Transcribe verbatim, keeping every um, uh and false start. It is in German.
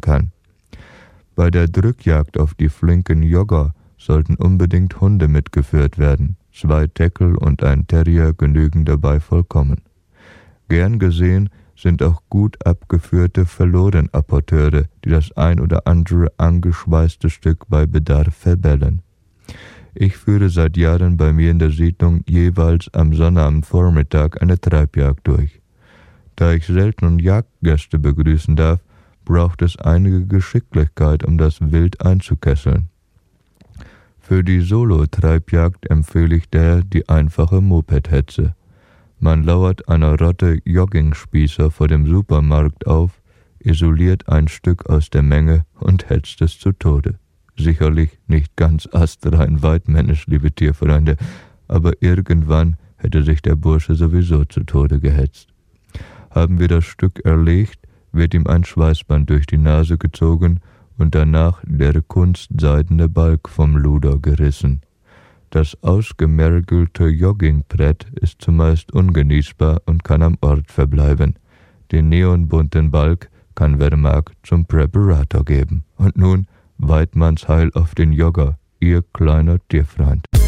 kann. Bei der Drückjagd auf die flinken Jogger sollten unbedingt Hunde mitgeführt werden. Zwei Teckel und ein Terrier genügen dabei vollkommen. Gern gesehen sind auch gut abgeführte Verlorenapporteure, die das ein oder andere angeschweißte Stück bei Bedarf verbellen. Ich führe seit Jahren bei mir in der Siedlung jeweils am Sonnabendvormittag eine Treibjagd durch. Da ich selten Jagdgäste begrüßen darf, braucht es einige Geschicklichkeit, um das Wild einzukesseln. Für die Solo-Treibjagd empfehle ich daher die einfache Moped-Hetze. Man lauert einer Rotte Joggingspießer vor dem Supermarkt auf, isoliert ein Stück aus der Menge und hetzt es zu Tode. Sicherlich nicht ganz astrein weidmännisch, liebe Tierfreunde, aber irgendwann hätte sich der Bursche sowieso zu Tode gehetzt. Haben wir das Stück erlegt, wird ihm ein Schweißband durch die Nase gezogen und danach der kunstseidene Balg vom Luder gerissen. Das ausgemergelte Joggingbrett ist zumeist ungenießbar und kann am Ort verbleiben. Den neonbunten Balg kann wer mag zum Preparator geben. Und nun Weidmanns Heil auf den Jogger, ihr kleiner Tierfreund.